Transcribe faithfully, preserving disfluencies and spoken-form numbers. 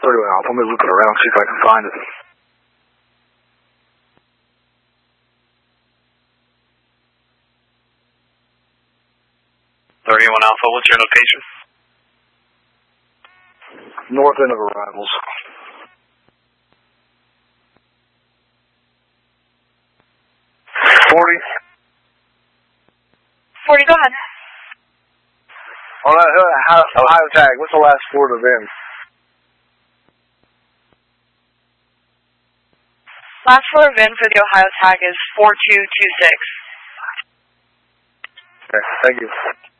thirty-one Alpha. Let me look it around, see if I can find it. thirty-one Alpha, what's your location? North end of arrivals. forty. forty, go ahead. On that uh, Ohio tag, what's the last four of the V I N? Last four V I N for the Ohio tag is four two two six. Okay, thank you.